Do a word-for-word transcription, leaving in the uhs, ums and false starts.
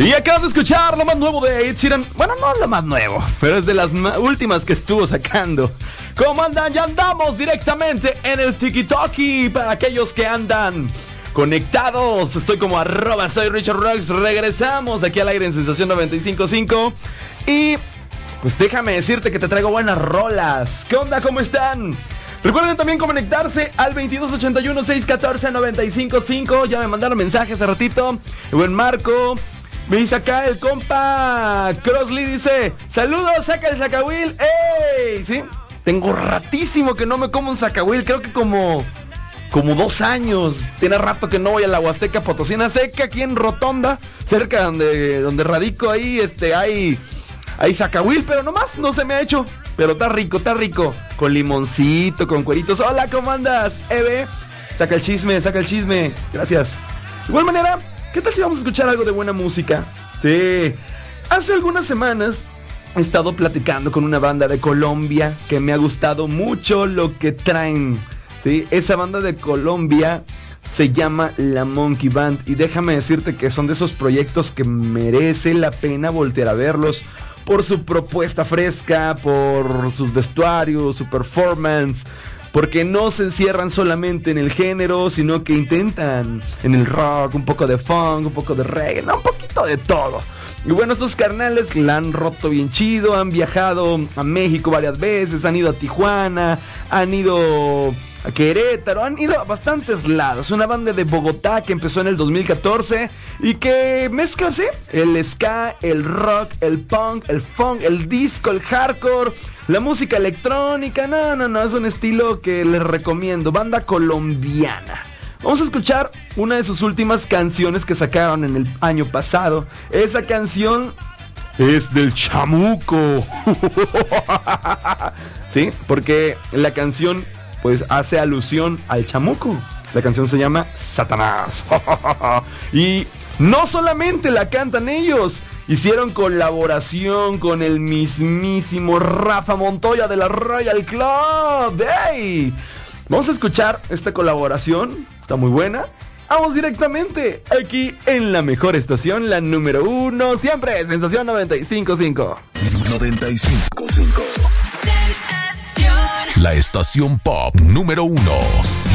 Y acabas de escuchar lo más nuevo de Ed Sheeran. Bueno, no lo más nuevo, pero es de las últimas que estuvo sacando. ¿Cómo andan? Ya andamos directamente en el TikTok. Para aquellos que andan conectados, estoy como arroba soy Richard Rocks. Regresamos aquí al aire en Sensación noventa y cinco punto cinco. Y pues déjame decirte que te traigo buenas rolas. ¿Qué onda? ¿Cómo están? Recuerden también conectarse al veintidós ochenta y uno, seiscientos catorce, noventa y cinco cinco. Ya me mandaron mensajes hace ratito. El buen Marco me dice acá el compa Crossley, dice: saludos, saca el zacahuil. ¡Ey! ¿Sí? Tengo ratísimo que no me como un zacahuil. Creo que como Como dos años. Tiene rato que no voy a la Huasteca Potosina. Sé que aquí en Rotonda, cerca donde, donde radico, ahí este, hay, hay zacahuil, pero nomás no se me ha hecho. Pero está rico, está rico. Con limoncito, con cueritos. Hola, ¿cómo andas, Eve? Saca el chisme, saca el chisme. Gracias. De igual manera, ¿qué tal si vamos a escuchar algo de buena música? Sí. Hace algunas semanas he estado platicando con una banda de Colombia que me ha gustado mucho lo que traen. Sí, esa banda de Colombia se llama La Monkey Band. Y déjame decirte que son de esos proyectos que merece la pena voltear a verlos. Por su propuesta fresca, por sus vestuarios, su performance. Porque no se encierran solamente en el género, sino que intentan en el rock, un poco de funk, un poco de reggae, no, un poquito de todo. Y bueno, estos carnales la han roto bien chido, han viajado a México varias veces, han ido a Tijuana, han ido a Querétaro, han ido a bastantes lados. Una banda de Bogotá que empezó en el dos mil catorce y que mezcla, ¿sí?, el ska, el rock, el punk, el funk, el disco, el hardcore, la música electrónica. No, no, no, es un estilo que les recomiendo. Banda colombiana. Vamos a escuchar una de sus últimas canciones que sacaron en el año pasado. Esa canción es del Chamuco. Sí, porque la canción pues hace alusión al chamuco. La canción se llama Satanás. Y no solamente la cantan ellos, hicieron colaboración con el mismísimo Rafa Montoya de la Royal Club. ¡Hey! Vamos a escuchar esta colaboración. Está muy buena. Vamos directamente aquí en la mejor estación, la número uno, siempre Sensación noventa y cinco punto cinco. noventa y cinco punto cinco. La estación pop número uno.